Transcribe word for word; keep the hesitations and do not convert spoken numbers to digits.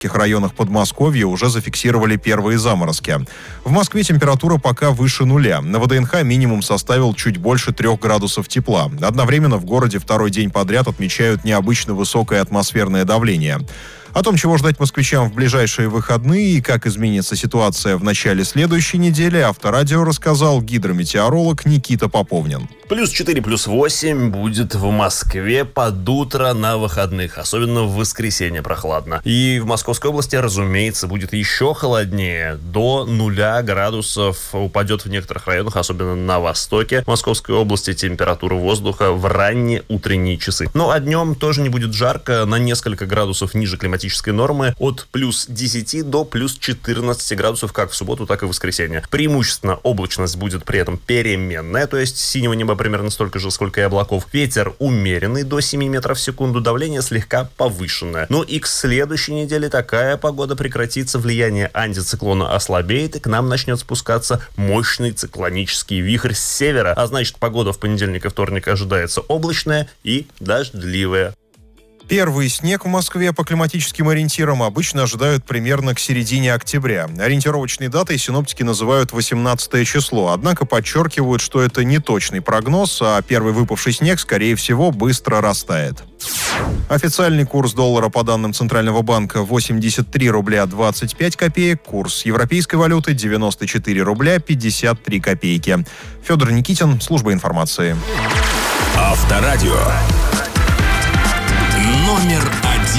В некоторых районах Подмосковья уже зафиксировали первые заморозки. В Москве температура пока выше нуля. На ВДНХ минимум составил чуть больше трех градусов тепла. Одновременно в городе второй день подряд отмечают необычно высокое атмосферное давление. О том, чего ждать москвичам в ближайшие выходные и как изменится ситуация в начале следующей недели, Авторадио рассказал гидрометеоролог Никита Поповнин. Плюс четыре, плюс восемь будет в Москве под утро на выходных. Особенно в воскресенье прохладно. И в Московской области, разумеется, будет еще холоднее. До нуля градусов упадет в некоторых районах, особенно на востоке Московской области, температура воздуха в ранние утренние часы. Ну а днем тоже не будет жарко, на несколько градусов ниже климатической нормы, от плюс десяти до плюс четырнадцати градусов как в субботу, так и в воскресенье. Преимущественно облачность будет при этом переменная, то есть синего неба примерно столько же, сколько и облаков. Ветер умеренный до семи метров в секунду, давление слегка повышенное. Ну и к следующей неделе такая погода прекратится, влияние антициклона ослабеет, и к нам начнет спускаться мощный циклонический вихрь с севера. А значит, погода в понедельник и вторник ожидается облачная и дождливая. Первый снег в Москве по климатическим ориентирам обычно ожидают примерно к середине октября. Ориентировочной датой синоптики называют восемнадцатое число, однако подчеркивают, что это не точный прогноз, а первый выпавший снег, скорее всего, быстро растает. Официальный курс доллара по данным Центрального банка восемьдесят три рубля двадцать пять копеек, курс европейской валюты девяносто четыре рубля пятьдесят три копейки. Федор Никитин, служба информации. Авторадио. Номер